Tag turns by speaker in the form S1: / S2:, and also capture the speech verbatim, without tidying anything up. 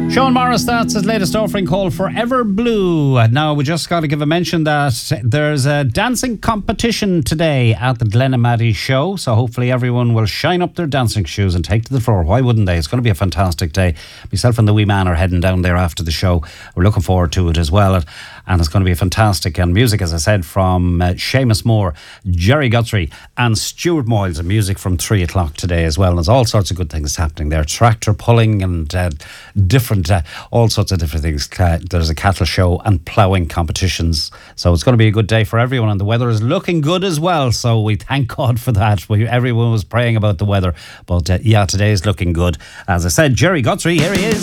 S1: Sean Morris, that's his latest offering called Forever Blue. Now, we just got to give a mention that there's a dancing competition today at the Glenamaddy show, so hopefully everyone will shine up their dancing shoes and take to the floor. Why wouldn't they? It's going to be a fantastic day. Myself and the wee man are heading down there after the show. We're looking forward to it as well, and it's going to be fantastic. And music, as I said, from uh, Seamus Moore, Jerry Guthrie and Stuart Moyles, and music from three o'clock today as well. And there's all sorts of good things happening there. Tractor pulling and uh, different Uh, all sorts of different things. Uh, there's a cattle show and ploughing competitions, so it's going to be a good day for everyone, and the weather is looking good as well, so we thank God for that. We, everyone was praying about the weather, but uh, yeah, today is looking good. As I said, Jerry Guthrie, here he is.